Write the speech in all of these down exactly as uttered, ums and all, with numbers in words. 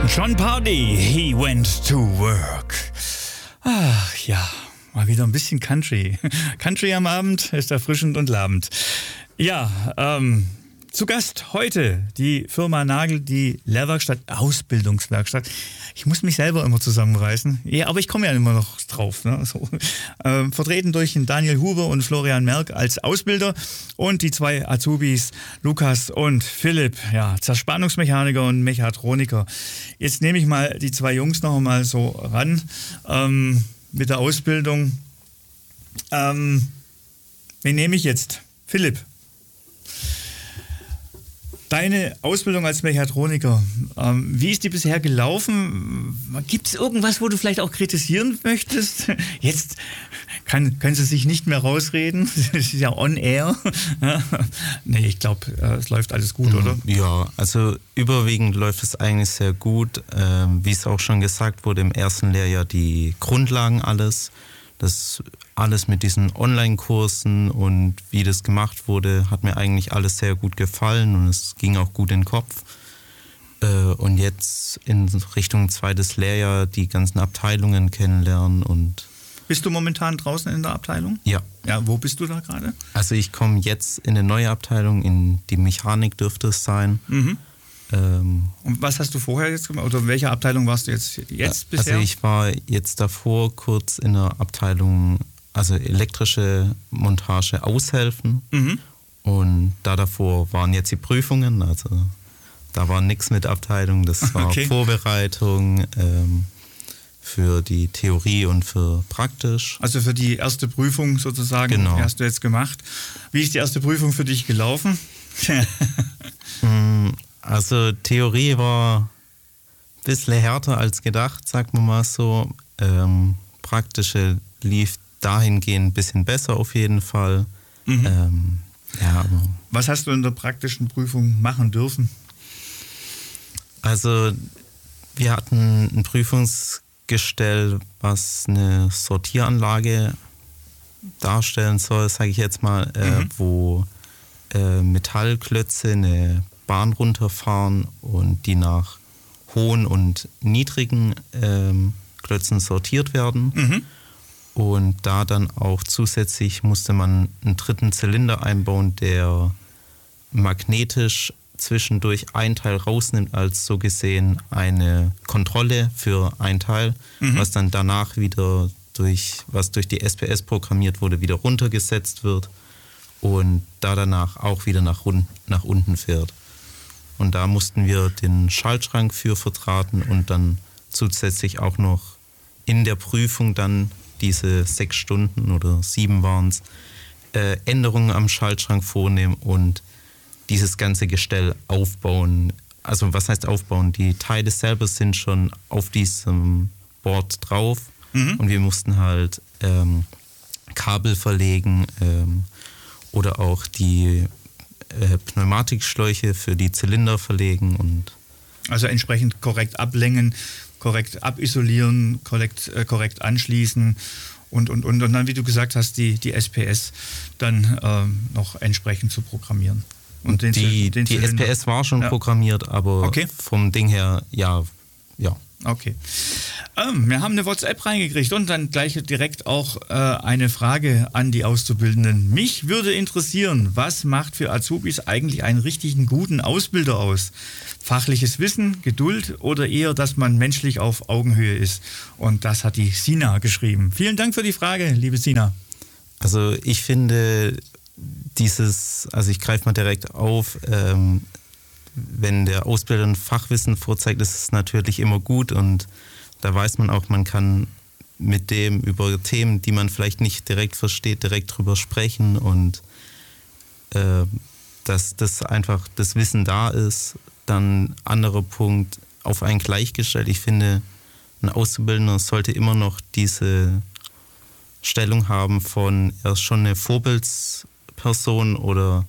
John Pardy, he went to work. Ach ja, mal wieder ein bisschen Country. Country am Abend ist erfrischend und labend. Ja, ähm, zu Gast heute die Firma Nagel, die Lehrwerkstatt, Ausbildungswerkstatt. Ich muss mich selber immer zusammenreißen. Ja, aber ich komme ja immer noch drauf. Ne? So. Ähm, vertreten durch den Daniel Huber und Florian Merck als Ausbilder und die zwei Azubis Lukas und Philipp, ja, Zerspannungsmechaniker und Mechatroniker. Jetzt nehme ich mal die zwei Jungs noch mal so ran ähm, mit der Ausbildung. Ähm, wen nehme ich jetzt? Philipp. Deine Ausbildung als Mechatroniker, ähm, wie ist die bisher gelaufen? Gibt es irgendwas, wo du vielleicht auch kritisieren möchtest? Jetzt kann, können sie sich nicht mehr rausreden. Es ist ja on air. Nee, ich glaube, äh, es läuft alles gut, mhm, oder? Ja, also überwiegend läuft es eigentlich sehr gut. Ähm, wie es auch schon gesagt wurde, im ersten Lehrjahr die Grundlagen alles. Das alles mit diesen Online-Kursen und wie das gemacht wurde, hat mir eigentlich alles sehr gut gefallen und es ging auch gut in den Kopf. Und jetzt in Richtung zweites Lehrjahr die ganzen Abteilungen kennenlernen und... Bist du momentan draußen in der Abteilung? Ja. Ja, wo bist du da gerade? Also ich komme jetzt in eine neue Abteilung, in die Mechanik dürfte es sein. Mhm. Ähm, und was hast du vorher jetzt gemacht? Oder in welcher Abteilung warst du jetzt, jetzt bisher? Also ich war jetzt davor kurz in der Abteilung, also elektrische Montage aushelfen. Mhm. Und da davor waren jetzt die Prüfungen, also da war nichts mit Abteilung, das war okay. Vorbereitung ähm, für die Theorie und für praktisch. Also für die erste Prüfung sozusagen, genau. Die hast du jetzt gemacht. Wie ist die erste Prüfung für dich gelaufen? Also Theorie war ein bisschen härter als gedacht, sagt man mal so. Ähm, praktische lief dahingehend ein bisschen besser auf jeden Fall. Mhm. Ähm, ja, aber was hast du in der praktischen Prüfung machen dürfen? Also wir hatten ein Prüfungsgestell, was eine Sortieranlage darstellen soll, sage ich jetzt mal, äh, mhm. wo äh, Metallklötze eine Bahn runterfahren und die nach hohen und niedrigen ähm, Klötzen sortiert werden. Mhm. Und da dann auch zusätzlich musste man einen dritten Zylinder einbauen, der magnetisch zwischendurch ein Teil rausnimmt, als so gesehen eine Kontrolle für ein Teil, mhm. was dann danach wieder durch, was durch die S P S programmiert wurde, wieder runtergesetzt wird und da danach auch wieder nach, nach unten fährt. Und da mussten wir den Schaltschrank für verdrahten und dann zusätzlich auch noch in der Prüfung dann diese sechs Stunden oder sieben waren es, äh, Änderungen am Schaltschrank vornehmen und dieses ganze Gestell aufbauen. Also was heißt aufbauen? Die Teile selber sind schon auf diesem Board drauf mhm. und wir mussten halt ähm, Kabel verlegen ähm, oder auch die Äh, Pneumatikschläuche für die Zylinder verlegen und also entsprechend korrekt ablängen, korrekt abisolieren, korrekt, äh, korrekt anschließen und, und, und, und dann, wie du gesagt hast, die, die S P S dann ähm, noch entsprechend zu programmieren. Und den, die, den die S P S war schon ja. programmiert, aber okay. vom Ding her, ja, ja. Okay. Ähm, wir haben eine WhatsApp reingekriegt und dann gleich direkt auch äh, eine Frage an die Auszubildenden. Mich würde interessieren, was macht für Azubis eigentlich einen richtigen guten Ausbilder aus? Fachliches Wissen, Geduld oder eher, dass man menschlich auf Augenhöhe ist? Und das hat die Sina geschrieben. Vielen Dank für die Frage, liebe Sina. Also ich finde dieses, also ich greife mal direkt auf, ähm, wenn der Ausbilder ein Fachwissen vorzeigt, ist es natürlich immer gut und da weiß man auch, man kann mit dem über Themen, die man vielleicht nicht direkt versteht, direkt drüber sprechen und äh, dass das einfach das Wissen da ist. Dann anderer Punkt, auf einen gleichgestellt. Ich finde, ein Auszubildender sollte immer noch diese Stellung haben von, er ist schon eine Vorbildsperson oder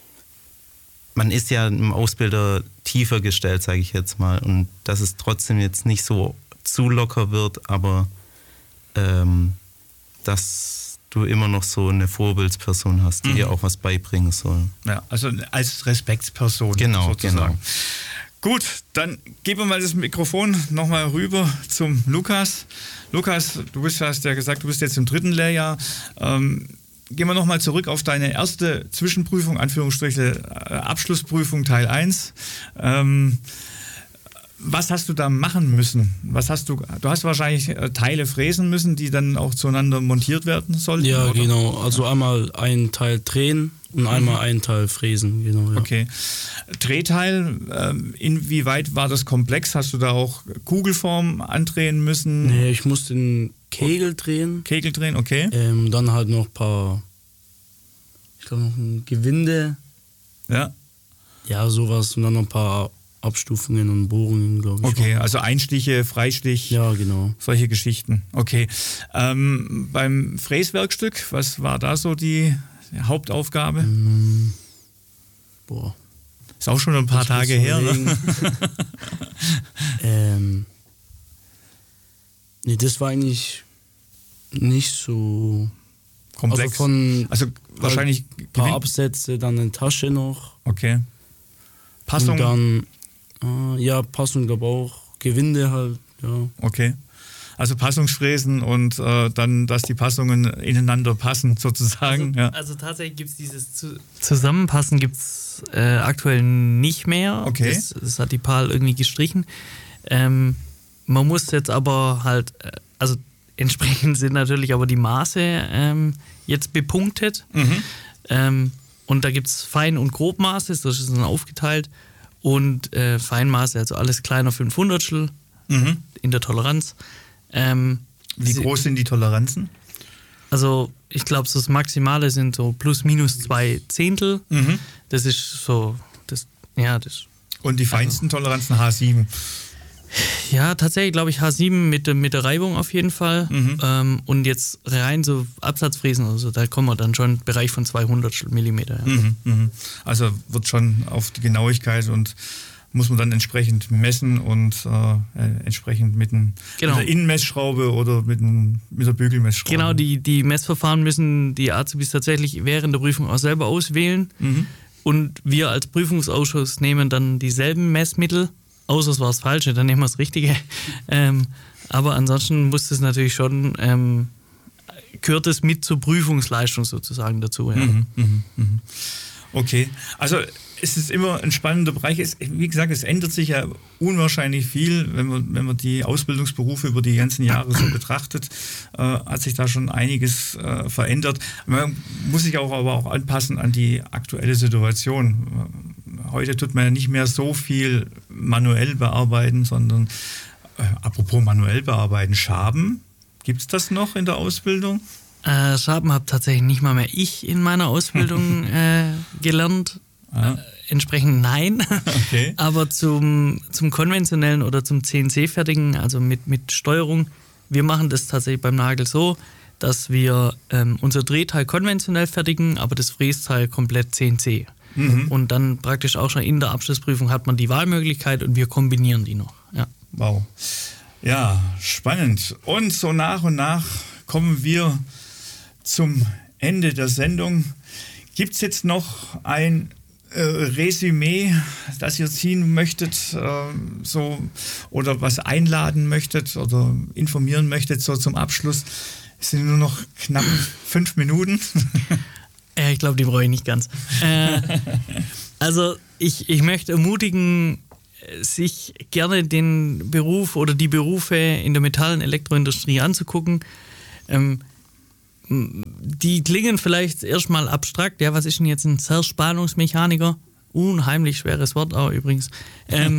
man ist ja im Ausbilder tiefer gestellt, sage ich jetzt mal. Und dass es trotzdem jetzt nicht so zu locker wird, aber ähm, dass du immer noch so eine Vorbildsperson hast, die mhm. dir auch was beibringen soll. Ja, also als Respektsperson genau, sozusagen. Genau. Gut, dann geben wir mal das Mikrofon nochmal rüber zum Lukas. Lukas, du bist, hast ja gesagt, du bist jetzt im dritten Lehrjahr. Ähm, gehen wir nochmal zurück auf deine erste Zwischenprüfung, Anführungsstriche Abschlussprüfung Teil eins. Ähm, was hast du da machen müssen? Was hast du, du hast wahrscheinlich Teile fräsen müssen, die dann auch zueinander montiert werden sollten? Ja, oder? genau. Also einmal einen Teil drehen und einmal einen Teil fräsen. Genau, ja. Okay. Drehteil, ähm, inwieweit war das komplex? Hast du da auch Kugelform andrehen müssen? Nee, ich musste den Kegel drehen. Kegel drehen, okay. Ähm, dann halt noch ein paar, ich glaube noch ein Gewinde. Ja. Ja, sowas. Und dann noch ein paar Abstufungen und Bohrungen, glaube ich. Okay, also Einstiche, Freistich. Ja, genau. Solche Geschichten. Okay. Ähm, beim Fräswerkstück, was war da so die Hauptaufgabe? Mm, boah. Ist auch schon ein paar Das Tage her, ne? ähm, nee, das war eigentlich nicht so komplex. Also, von also wahrscheinlich ein paar Absätze, dann eine Tasche noch. Okay. Passung? Und dann, äh, ja, Passung, glaube auch. Gewinde halt, ja. Okay. Also Passungsfräsen und äh, dann, dass die Passungen ineinander passen, sozusagen. Also, ja. also tatsächlich gibt es dieses Zu- Zusammenpassen gibt's äh, aktuell nicht mehr. Okay. Das, das hat die PAL irgendwie gestrichen. Ähm, man muss jetzt aber halt, äh, also entsprechend sind natürlich aber die Maße ähm, jetzt bepunktet. Mhm. Ähm, und da gibt es Fein- und Grobmaße, das ist dann aufgeteilt. Und äh, Feinmaße, also alles kleiner fünfhundertstel Mhm. in der Toleranz. Ähm, Wie sie- groß sind die Toleranzen? Also ich glaube, so das Maximale sind so plus minus zwei Zehntel. Mhm. Das ist so, das, ja, das, Und die feinsten Toleranzen H sieben. ja, tatsächlich glaube ich H sieben mit, der- mit der Reibung auf jeden Fall. Mhm. Ähm, und jetzt rein so Absatzfräsen oder so, da kommen wir dann schon im Bereich von zweihundert Millimeter. Ja. Mhm. Mhm. Also wird schon auf die Genauigkeit und muss man dann entsprechend messen und äh, entsprechend mit, ein, Genau. mit der Innenmessschraube oder mit, ein, mit der Bügelmessschraube. Genau, die, die Messverfahren müssen die Azubis tatsächlich während der Prüfung auch selber auswählen. Mhm. Und wir als Prüfungsausschuss nehmen dann dieselben Messmittel, außer es war das Falsche, dann nehmen wir das Richtige. Ähm, aber ansonsten muss es natürlich schon, ähm, gehört es mit zur Prüfungsleistung sozusagen dazu. Ja. Mhm, mhm, mhm. Okay, also es ist immer ein spannender Bereich. Es, wie gesagt, es ändert sich ja unwahrscheinlich viel, wenn man, wenn man die Ausbildungsberufe über die ganzen Jahre so betrachtet, äh, hat sich da schon einiges äh, verändert. Man muss sich auch aber auch anpassen an die aktuelle Situation. Heute tut man ja nicht mehr so viel manuell bearbeiten, sondern äh, apropos manuell bearbeiten, Schaben, gibt es das noch in der Ausbildung? Äh, Schaben habe tatsächlich nicht mal mehr ich in meiner Ausbildung äh, gelernt. Ah. Äh, entsprechend nein. Okay. Aber zum, zum konventionellen oder zum C N C-fertigen, also mit, mit Steuerung, wir machen das tatsächlich beim Nagel so, dass wir ähm, unser Drehteil konventionell fertigen, aber das Frästeil komplett C N C. Mhm. Und dann praktisch auch schon in der Abschlussprüfung hat man die Wahlmöglichkeit und wir kombinieren die noch. Ja. Wow. Ja, spannend. Und so nach und nach kommen wir zum Ende der Sendung. Gibt es jetzt noch ein äh, Resümee, das ihr ziehen möchtet, äh, so, oder was einladen möchtet oder informieren möchtet, so zum Abschluss? Es sind nur noch knapp fünf Minuten. Äh, ich glaube, die brauche ich nicht ganz. Äh, also ich, ich möchte ermutigen, sich gerne den Beruf oder die Berufe in der Metall- und Elektroindustrie anzugucken. Ähm, die klingen vielleicht erstmal abstrakt. Ja, was ist denn jetzt ein Zerspannungsmechaniker? Unheimlich schweres Wort auch übrigens. Ähm,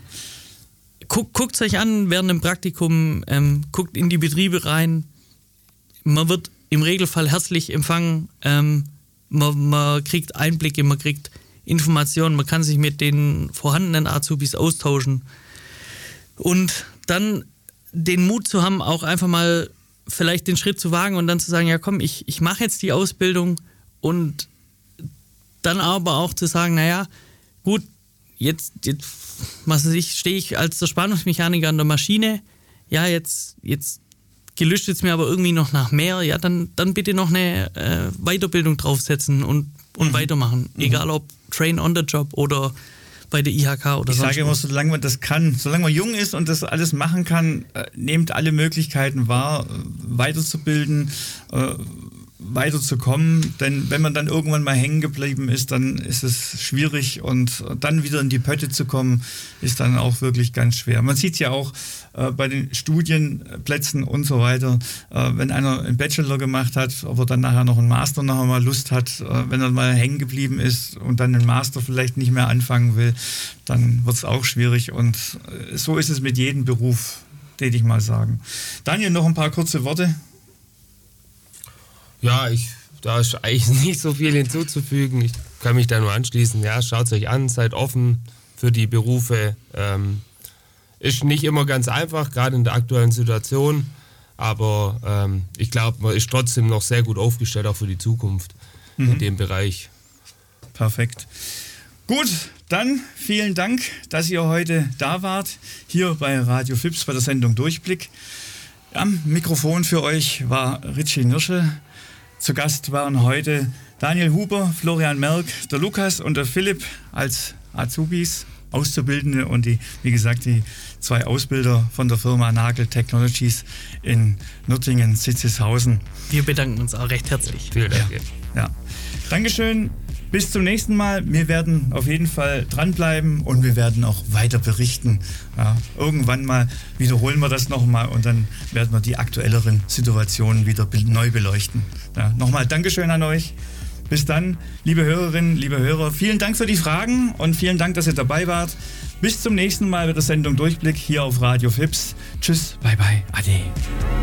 guckt, guckt es euch an während dem Praktikum, ähm, guckt in die Betriebe rein. Man wird im Regelfall herzlich empfangen. Ähm, man, man kriegt Einblicke, man kriegt Informationen, man kann sich mit den vorhandenen Azubis austauschen. Und dann den Mut zu haben, auch einfach mal vielleicht den Schritt zu wagen und dann zu sagen, ja komm, ich, ich mache jetzt die Ausbildung und dann aber auch zu sagen, naja, gut, jetzt, jetzt was weiß ich, stehe ich als der Spannungsmechaniker an der Maschine, ja, jetzt, jetzt gelüstet es mir aber irgendwie noch nach mehr, ja, dann, dann bitte noch eine äh, Weiterbildung draufsetzen und, und mhm. weitermachen. Mhm. Egal ob Train on the Job oder bei der I H K oder Ich sonst sage immer, wo? solange man das kann, solange man jung ist und das alles machen kann, äh, nehmt alle Möglichkeiten wahr, äh, weiterzubilden, äh, weiterzukommen. Denn wenn man dann irgendwann mal hängen geblieben ist, dann ist es schwierig und dann wieder in die Pötte zu kommen, ist dann auch wirklich ganz schwer. Man sieht es ja auch äh, bei den Studienplätzen und so weiter, äh, wenn einer einen Bachelor gemacht hat, ob er dann nachher noch einen Master nachher mal Lust hat, äh, wenn er mal hängen geblieben ist und dann einen Master vielleicht nicht mehr anfangen will, dann wird es auch schwierig und äh, so ist es mit jedem Beruf, würde ich mal sagen. Daniel, noch ein paar kurze Worte. Ja, ich, da ist eigentlich nicht so viel hinzuzufügen. Ich kann mich da nur anschließen. Ja, schaut es euch an, seid offen für die Berufe. Ähm, ist nicht immer ganz einfach, gerade in der aktuellen Situation. Aber ähm, ich glaube, man ist trotzdem noch sehr gut aufgestellt, auch für die Zukunft mhm. in dem Bereich. Perfekt. Gut, dann vielen Dank, dass ihr heute da wart, hier bei Radio Fips bei der Sendung Durchblick. Am Mikrofon für euch war Richie Nirschel. Zu Gast waren heute Daniel Huber, Florian Merck, der Lukas und der Philipp als Azubis, Auszubildende und die, wie gesagt, die zwei Ausbilder von der Firma Nagel Technologies in Nürtingen-Sitzeshausen. Wir bedanken uns auch recht herzlich. Vielen Dank. Ja. Ja. Dankeschön. Bis zum nächsten Mal. Wir werden auf jeden Fall dranbleiben und wir werden auch weiter berichten. Ja, irgendwann mal wiederholen wir das nochmal und dann werden wir die aktuelleren Situationen wieder neu beleuchten. Ja, nochmal Dankeschön an euch. Bis dann, liebe Hörerinnen, liebe Hörer. Vielen Dank für die Fragen und vielen Dank, dass ihr dabei wart. Bis zum nächsten Mal mit der Sendung Durchblick hier auf Radio Fips. Tschüss, bye bye, ade.